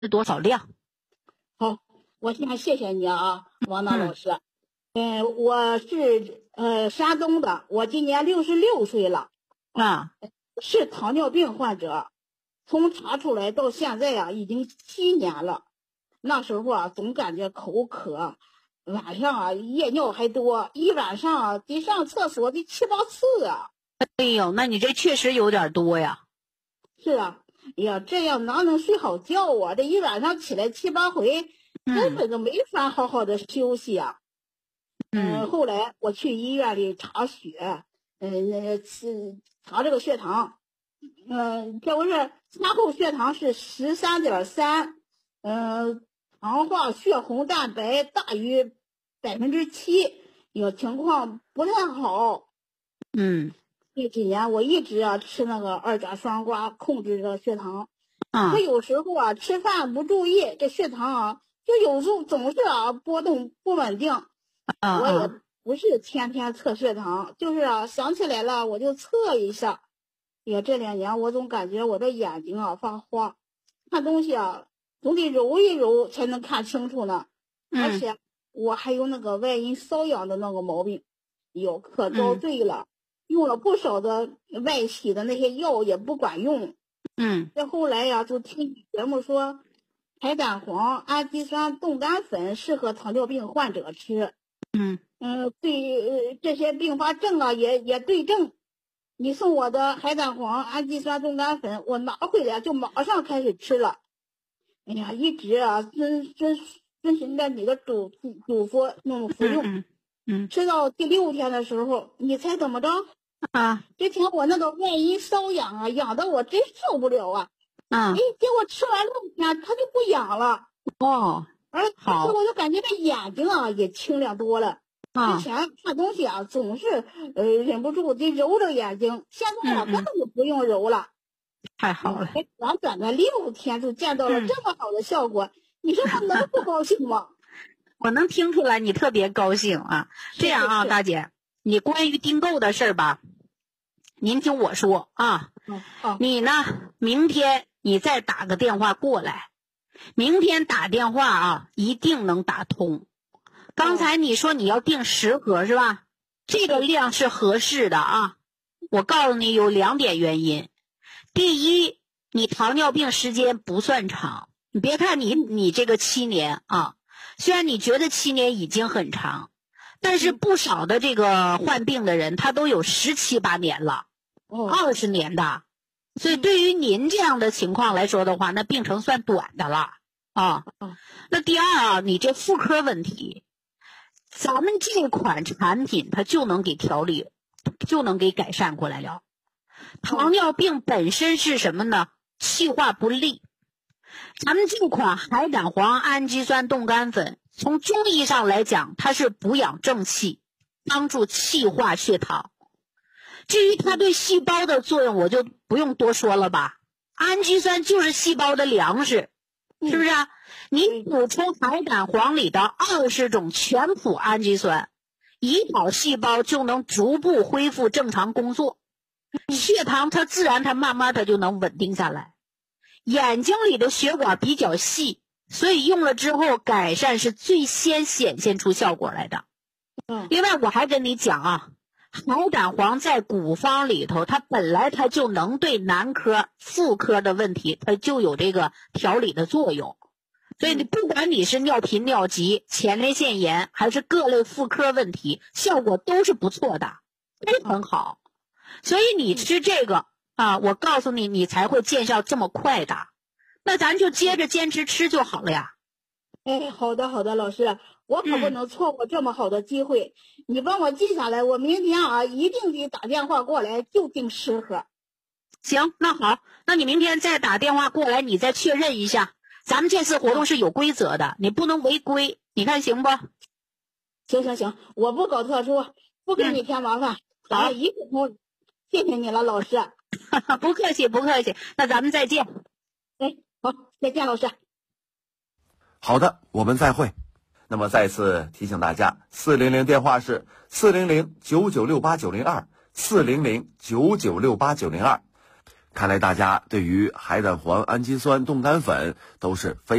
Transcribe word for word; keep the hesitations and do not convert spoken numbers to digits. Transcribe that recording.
是多少量？ 好，我先谢谢你啊，王娜老师。嗯、呃，我是呃山东的，我今年六十六岁了啊， 是糖尿病患者，从查出来到现在啊，已经七年了。那时候啊，总感觉口渴，晚上啊夜尿还多，一晚上啊得上厕所得七八次啊。 哎呦，那你这确实有点多呀。 是啊，哎呀，这样哪能睡好觉啊？这一晚上起来七八回，根本都没法好好的休息啊。嗯，后来我去医院里查血，嗯，那个是查这个血糖，嗯，这不是餐后血糖是十三点三，嗯，糖化血红蛋白大于百分之七，有情况不太好。 嗯， 这几年我一直啊吃那个二甲双胍控制这个血糖， 啊， 可有时候啊吃饭不注意，这血糖啊就有时候总是啊波动不稳定。 啊， 我也不是天天测血糖，就是啊想起来了我就测一下。也这两年我总感觉我的眼睛啊发花，看东西啊总得揉一揉才能看清楚呢。 嗯、 而且我还有那个外阴瘙痒的那个毛病，哟可遭罪了。嗯，用了不少的外洗的那些药也不管用。 嗯， 这后来呀，就听节目说，海胆黄、氨基酸冻干粉适合糖尿病患者吃。 嗯嗯，对这些并发症啊，也也对症。你送我的海胆黄、氨基酸冻干粉，我拿回来就马上开始吃了。哎呀，一直啊遵遵遵循着你的嘱嘱咐那么服用。 嗯嗯， 吃到第六天的时候，你猜怎么着？ 啊， 之前我那个外阴瘙痒啊，痒得我真受不了啊！ 啊， 哎，结果吃完六天，它就不痒了。 哦， 而且我就感觉这眼睛啊也清亮多了。 啊， 之前看东西啊总是呃忍不住得揉着眼睛，现在啊、嗯嗯、根本就不用揉了。 太好了！ 哎，短短的六天就见到了这么好的效果，嗯、你说我能不高兴吗？ 我能听出来你特别高兴啊！这样啊，大姐，你关于订购的事儿吧，您听我说啊。 嗯哦、 你呢，明天你再打个电话过来，明天打电话啊，一定能打通。刚才你说你要订十盒是吧？这个量是合适的啊。我告诉你有两点原因。第一，你糖尿病时间不算长，你别看你你这个七年啊，虽然你觉得七年已经很长，但是不少的这个患病的人他都有十七八年了，二十年的，所以对于您这样的情况来说的话，那病程算短的了啊。那第二啊，你这妇科问题，咱们这款产品它就能给调理，就能给改善过来了。糖尿病本身是什么呢？气化不利。咱们这款海胆黄氨基酸冻干粉，从中医上来讲，它是补养正气，帮助气化血糖。至于它对细胞的作用，我就不用多说了吧。氨基酸就是细胞的粮食，是不是啊？你补充海胆黄里的二十种全脯氨基酸，胰岛细胞就能逐步恢复正常工作，血糖它自然它慢慢它就能稳定下来。眼睛里的血管比较细，所以用了之后改善是最先显现出效果来的。另外我还跟你讲啊，海胆黄在古方里头，它本来它就能对男科、妇科的问题，它就有这个调理的作用。所以你不管你是尿频尿急、前列腺炎还是各类妇科问题，效果都是不错的，都很好。所以你吃这个啊，我告诉你，你才会见效这么快的。那咱就接着坚持吃就好了呀。 哎，好的好的，老师，我可不能错过这么好的机会，嗯、你帮我记下来，我明天啊一定得打电话过来，就订十盒。 行，那好，那你明天再打电话过来，你再确认一下。咱们这次活动是有规则的，你不能违规，你看行不？ 行行行，我不搞特殊，不给你添麻烦。 好、 嗯，一视同，谢谢你了，老师。 不客气，不客气。那咱们再见。 哎，好，再见，老师。 好的，我们再会。那么再次提醒大家，四零零电话是四零零九九六八九零二，四零零九九六八九零二。 看来大家对于海胆黄氨基酸冻干粉都是非